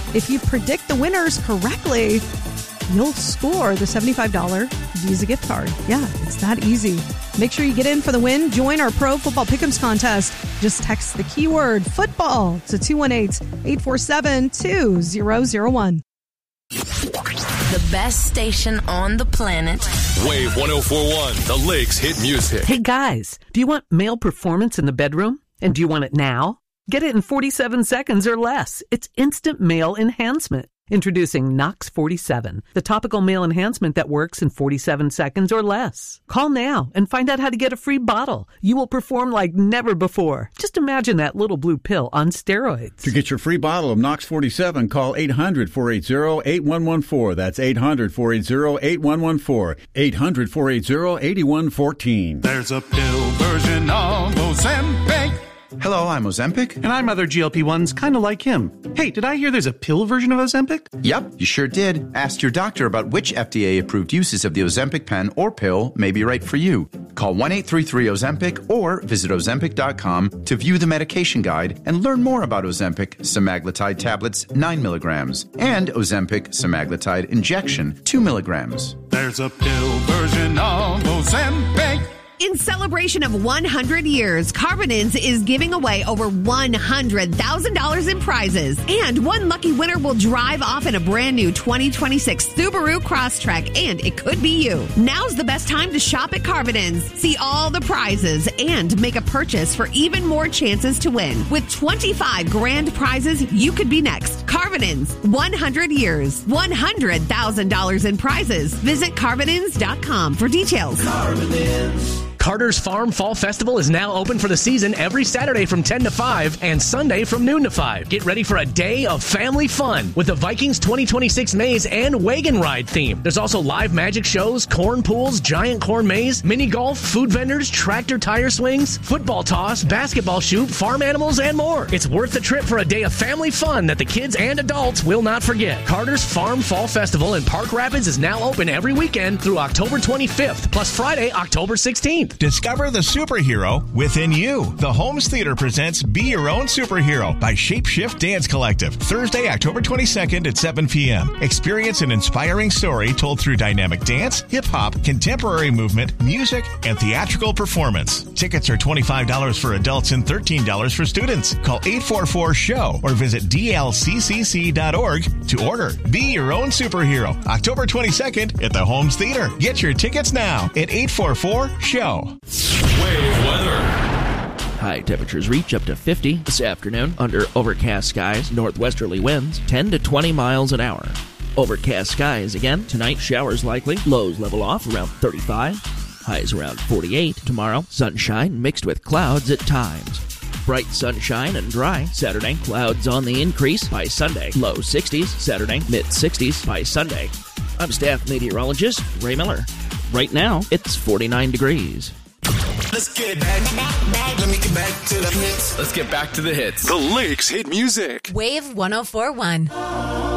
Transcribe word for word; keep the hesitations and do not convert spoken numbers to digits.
If you predict the winners correctly, you'll score the seventy-five dollars Visa gift card. Yeah, it's that easy. Make sure you get in for the win. Join our Pro Football Pick'ems contest. Just text the keyword football to two one eight, eight four seven, two zero zero one. The best station on the planet. Wave one oh four point one, the Lakes hit music. Hey guys, do you want male performance in the bedroom? And do you want it now? Get it in forty-seven seconds or less. It's instant male enhancement. Introducing Nox forty-seven, the topical male enhancement that works in forty-seven seconds or less. Call now and find out how to get a free bottle. You will perform like never before. Just imagine that little blue pill on steroids. To get your free bottle of Nox forty-seven, call eight hundred, four eight zero, eight one one four. That's eight hundred, four eight zero, eight one one four. eight hundred, four eight zero, eight one one four. There's a pill version of Ozempic. Hello, I'm Ozempic. And I'm other G L P ones kind of like him. Hey, did I hear there's a pill version of Ozempic? Yep, you sure did. Ask your doctor about which F D A-approved uses of the Ozempic pen or pill may be right for you. Call one eight three three Ozempic or visit Ozempic dot com to view the medication guide and learn more about Ozempic semaglutide tablets nine milligrams and Ozempic semaglutide injection two milligrams. There's a pill version of Ozempic. In celebration of one hundred years, Carbonins is giving away over one hundred thousand dollars in prizes. And one lucky winner will drive off in a brand new twenty twenty-six Subaru Crosstrek, and it could be you. Now's the best time to shop at Carbonins. See all the prizes and make a purchase for even more chances to win. With twenty-five grand prizes, you could be next. Carbonins, one hundred years, one hundred thousand dollars in prizes. Visit Carbonins dot com for details. Carbonins. Carter's Farm Fall Festival is now open for the season every Saturday from ten to five and Sunday from noon to five. Get ready for a day of family fun with the Vikings twenty twenty-six maze and wagon ride theme. There's also live magic shows, corn pools, giant corn maze, mini golf, food vendors, tractor tire swings, football toss, basketball shoot, farm animals, and more. It's worth the trip for a day of family fun that the kids and adults will not forget. Carter's Farm Fall Festival in Park Rapids is now open every weekend through October twenty-fifth, plus Friday, October sixteenth. Discover the superhero within you. The Holmes Theater presents Be Your Own Superhero by Shapeshift Dance Collective. Thursday, October twenty-second at seven p.m. Experience an inspiring story told through dynamic dance, hip-hop, contemporary movement, music, and theatrical performance. Tickets are twenty-five dollars for adults and thirteen dollars for students. Call eight four four, S H O W or visit D L C C C dot org to order. Be Your Own Superhero. October twenty-second at the Holmes Theater. Get your tickets now at eight four four, S H O W. Wave weather. High temperatures reach up to fifty this afternoon under overcast skies, northwesterly winds ten to twenty miles an hour. Overcast skies again tonight, showers likely, lows level off around thirty-five, highs around forty-eight. Tomorrow, sunshine mixed with clouds at times. Bright sunshine and dry Saturday, clouds on the increase by Sunday, low sixties Saturday, mid sixties by Sunday. I'm staff meteorologist Ray Miller. Right now, it's forty-nine degrees. Let's get back, back, back. Let me get back to the hits. Let's get back to the hits. The Lakes hit music. Wave one oh four point one.